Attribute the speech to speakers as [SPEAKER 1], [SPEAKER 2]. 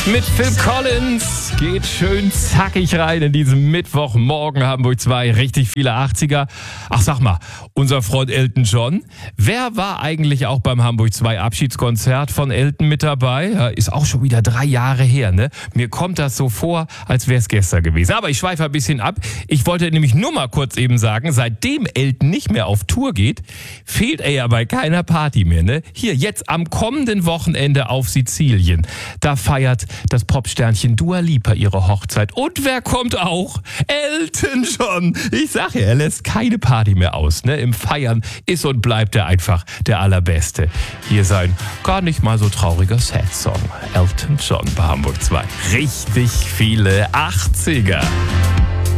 [SPEAKER 1] Mit Phil Collins geht schön zackig rein in diesen Mittwochmorgen Hamburg 2. Richtig viele 80er. Ach, sag mal, unser Freund Elton John. Wer war eigentlich auch beim Hamburg 2 Abschiedskonzert von Elton mit dabei? Ja, ist auch schon wieder 3 Jahre her, ne? Mir kommt das so vor, als wäre es gestern gewesen. Aber ich schweife ein bisschen ab. Ich wollte nämlich nur mal kurz eben sagen, seitdem Elton nicht mehr auf Tour geht, fehlt er ja bei keiner Party mehr, ne? Hier, jetzt am kommenden Wochenende auf Sizilien. Da feiert das Popsternchen Dua Lipa ihre Hochzeit. Und wer kommt auch? Elton John. Ich sag ja, er lässt keine Party mehr aus, ne? Im Feiern ist und bleibt er einfach der Allerbeste. Hier sein gar nicht mal so trauriger Sad-Song. Elton John bei Hamburg 2. Richtig viele 80er.